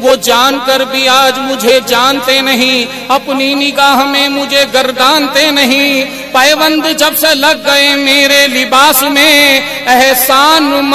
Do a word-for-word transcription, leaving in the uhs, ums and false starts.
वो जानकर भी आज मुझे जानते नहीं, अपनी निगाह में मुझे गर्दानते नहीं। पैबंद जब से लग गए मेरे लिबास में, एहसान